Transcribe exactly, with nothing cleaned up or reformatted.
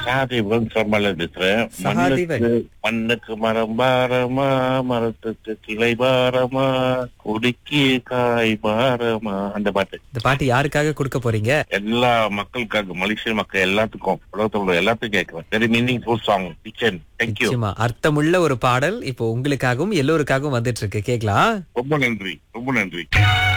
சகாதேவன் சம்பள பேசுறேன். சகாதேவன். மண்ணுக்கு மண்ணுக்கு மரம் பாரமா, மரத்துக்கு கிளை பாரமா, கொடிக்கு காய் பாரமா. அந்த பாட்டு இந்த பாட்டு யாருக்காக கொடுக்க போறீங்க? எல்லா மக்களுக்காக, மலேசிய மக்கள் எல்லாத்துக்கும், உலகத்துல உள்ள எல்லாத்துக்கும் கேட்கிறேன். Very meaningful song kitchen. Thank you. நிச்சயமா அர்த்தமுள்ள ஒரு பாடல் இப்போ உங்களுக்காகவும் எல்லோருக்காகவும் வந்துட்டு இருக்கு, கேக்கலாம். ரொம்ப நன்றி, ரொம்ப நன்றி.